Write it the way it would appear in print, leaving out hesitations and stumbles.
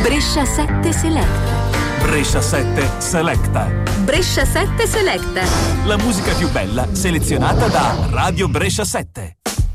Brescia 7 Selecta. Brescia 7 Selecta. Brescia 7 Selecta. La musica più bella selezionata da Radio Brescia 7.